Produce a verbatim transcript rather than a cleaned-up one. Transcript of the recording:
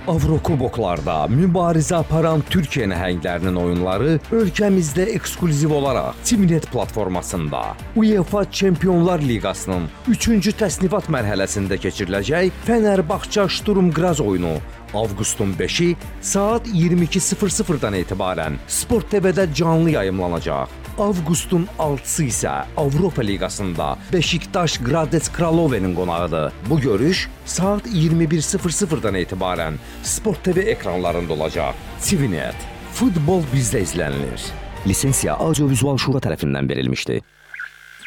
Avrokuboklarda mübarizə aparan Türkiyə nəhənglərinin oyunları ölkəmizdə ekskluziv olaraq Tvnet platformasında UEFA Çempionlar Liqasının üçüncü təsnifat mərhələsində keçiriləcək Fenerbahçe Sturm Graz oyunu avqustun beşi saat iyirmi iki sıfır sıfırdan etibarən Sport T V'də canlı yayımlanacaq. Avqustun altısı isə Avropa Liqasında Beşiktaş Gradets Kralovenin qonağıdır. Bu görüş saat iyirmi bir sıfır sıfırdan etibarən Sport T V ekranlarında olacaq. Tvnet. Futbol bizdə izlənilir. Lisensiya Audio-Vizual Şura tərəfindən verilmişdir.